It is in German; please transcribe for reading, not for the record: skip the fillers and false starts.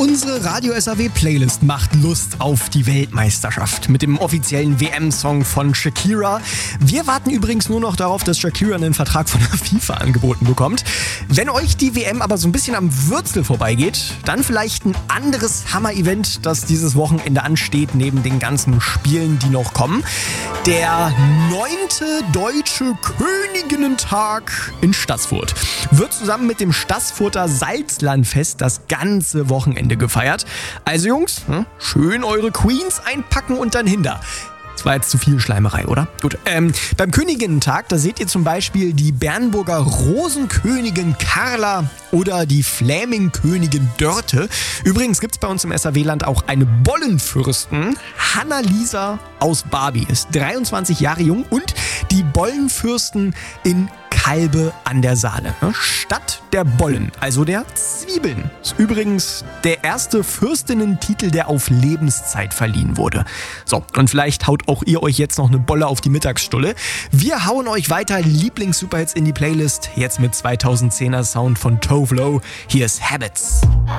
Unsere Radio SAW Playlist macht Lust auf die Weltmeisterschaft mit dem offiziellen WM-Song von Shakira. Wir warten übrigens nur noch darauf, dass Shakira einen Vertrag von der FIFA angeboten bekommt. Wenn euch die WM aber so ein bisschen am Würzel vorbeigeht, dann vielleicht ein anderes Hammer-Event, das dieses Wochenende ansteht, neben den ganzen Spielen, die noch kommen. Der 9. Deutsche Königinnentag in Stassfurt wird zusammen mit dem Stassfurter Salzlandfest das ganze Wochenende gefeiert. Also Jungs, schön eure Queens einpacken und dann hinter. Das war jetzt zu viel Schleimerei, oder? Gut. Beim Königinnentag, da seht ihr zum Beispiel die Bernburger Rosenkönigin Carla oder die Flämingkönigin Dörte. Übrigens gibt es bei uns im SAW-Land auch eine Bollenfürstin. Hanna-Lisa aus Barbie ist 23 Jahre jung und die Bollenfürsten in Kalbe an der Saale. Stadt der Bollen, also der Zwiebeln. Ist übrigens der erste Fürstinnentitel, der auf Lebenszeit verliehen wurde. So, und vielleicht haut auch ihr euch jetzt noch eine Bolle auf die Mittagsstulle. Wir hauen euch weiter Lieblings-Superhits in die Playlist. Jetzt mit 2010er Sound von Tove Lo. Hier ist Habits.